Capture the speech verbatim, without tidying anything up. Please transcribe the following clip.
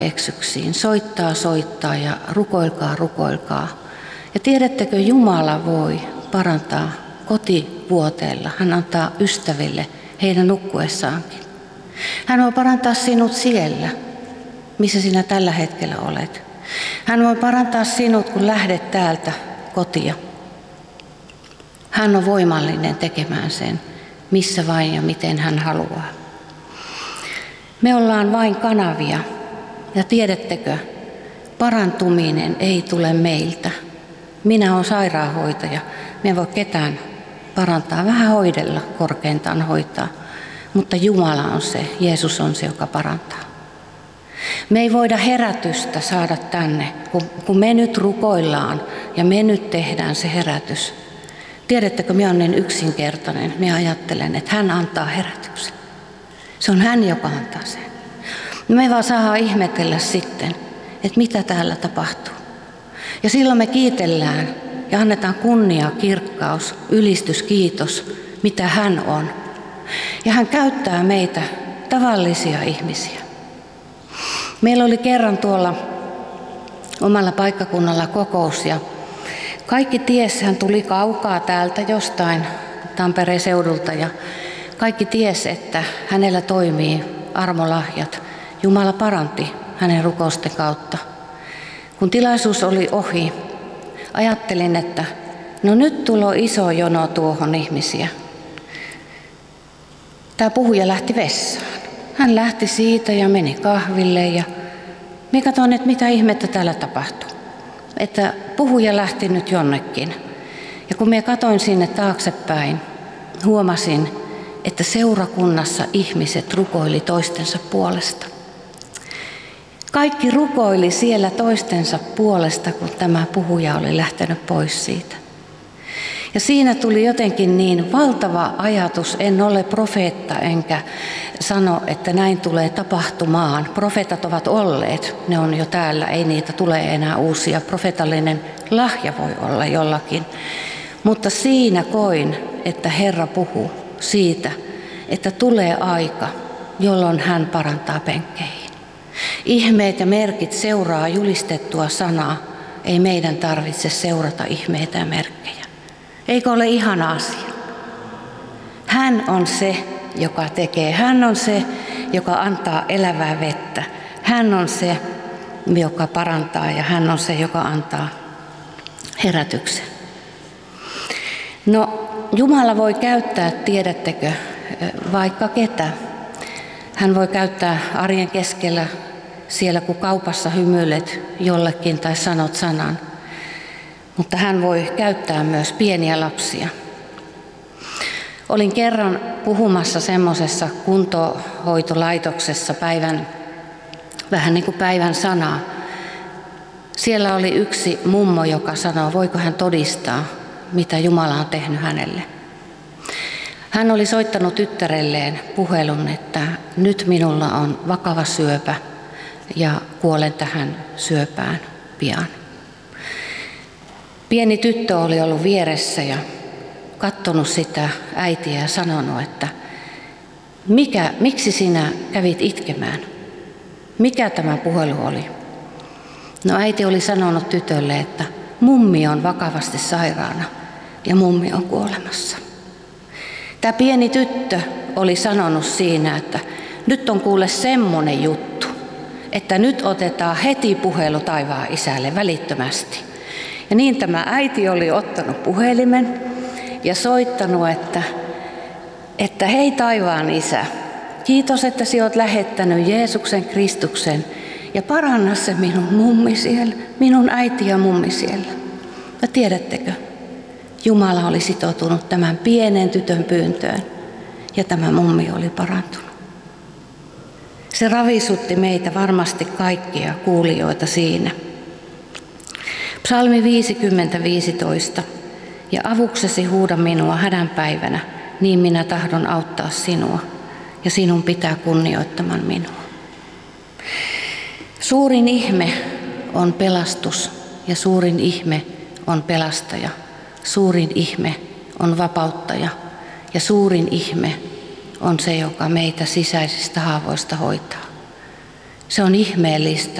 eksyksiin, soittaa, soittaa ja rukoilkaa, rukoilkaa. Ja tiedättekö, Jumala voi parantaa kotivuoteella. Hän antaa ystäville heidän nukkuessaankin. Hän voi parantaa sinut siellä, missä sinä tällä hetkellä olet. Hän voi parantaa sinut, kun lähdet täältä kotia. Hän on voimallinen tekemään sen, missä vain ja miten hän haluaa. Me ollaan vain kanavia. Ja tiedättekö, parantuminen ei tule meiltä. Minä olen sairaanhoitaja. Minä en voi ketään parantaa, vähän hoidella, korkeintaan hoitaa. Mutta Jumala on se, Jeesus on se, joka parantaa. Me ei voida herätystä saada tänne, kun, kun me nyt rukoillaan ja me nyt tehdään se herätys. Tiedättekö, minä olen niin yksinkertainen. Minä ajattelen, että hän antaa herätyksen. Se on hän, joka antaa sen. Me vaan saadaan ihmetellä sitten, että mitä täällä tapahtuu. Ja silloin me kiitellään ja annetaan kunnia, kirkkaus, ylistys, kiitos, mitä hän on. Ja hän käyttää meitä, tavallisia ihmisiä. Meillä oli kerran tuolla omalla paikkakunnalla kokous ja kaikki ties, hän tuli kaukaa täältä jostain Tampereen seudulta ja kaikki ties, että hänellä toimii armolahjat. Jumala paranti hänen rukousten kautta. Kun tilaisuus oli ohi, ajattelin, että no nyt tulee iso jono tuohon ihmisiä. Tämä puhuja lähti vessaan. Hän lähti siitä ja meni kahville ja minä katsoin, että mitä ihmettä täällä tapahtuu. Että puhuja lähti nyt jonnekin. Ja kun minä katsoin sinne taaksepäin, huomasin, että seurakunnassa ihmiset rukoili toistensa puolesta. Kaikki rukoili siellä toistensa puolesta, kun tämä puhuja oli lähtenyt pois siitä. Ja siinä tuli jotenkin niin valtava ajatus, en ole profeetta enkä sano, että näin tulee tapahtumaan. Profeetat ovat olleet, ne on jo täällä, ei niitä tule enää uusia. Profeetallinen lahja voi olla jollakin. Mutta siinä koin, että Herra puhuu siitä, että tulee aika, jolloin hän parantaa penkkeihin. Ihmeet ja merkit seuraa julistettua sanaa. Ei meidän tarvitse seurata ihmeitä ja merkkejä. Eikö ole ihana asia? Hän on se, joka tekee. Hän on se, joka antaa elävää vettä. Hän on se, joka parantaa ja hän on se, joka antaa herätyksen. No, Jumala voi käyttää, tiedättekö, vaikka ketä. Hän voi käyttää arjen keskellä siellä, kun kaupassa hymyilet jollekin tai sanot sanan. Mutta hän voi käyttää myös pieniä lapsia. Olin kerran puhumassa semmoisessa kuntohoitolaitoksessa päivän, vähän niin kuin päivän sanaa. Siellä oli yksi mummo, joka sanoi, voiko hän todistaa, mitä Jumala on tehnyt hänelle. Hän oli soittanut tyttärelleen puhelun, että nyt minulla on vakava syöpä ja kuolen tähän syöpään pian. Pieni tyttö oli ollut vieressä ja katsonut sitä äitiä ja sanonut, että Mikä, miksi sinä kävit itkemään? Mikä tämä puhelu oli? No äiti oli sanonut tytölle, että mummi on vakavasti sairaana ja mummi on kuolemassa. Tämä pieni tyttö oli sanonut siinä, että nyt on kuule semmoinen juttu, että nyt otetaan heti puhelu taivaan isälle välittömästi. Ja niin tämä äiti oli ottanut puhelimen ja soittanut, että, että hei taivaan isä, kiitos, että sinä olet lähettänyt Jeesuksen Kristuksen ja paranna se minun mummi siellä, minun äiti ja mummi siellä. Ja tiedättekö, Jumala oli sitoutunut tämän pienen tytön pyyntöön ja tämä mummi oli parantunut. Se ravisutti meitä varmasti kaikkia kuulijoita siinä. Psalmi viisikymmentä viisitoista. Ja avuksesi huuda minua hädän päivänä, niin minä tahdon auttaa sinua, ja sinun pitää kunnioittamaan minua. Suurin ihme on pelastus, ja suurin ihme on pelastaja. Suurin ihme on vapauttaja, ja suurin ihme on se, joka meitä sisäisistä haavoista hoitaa. Se on ihmeellistä.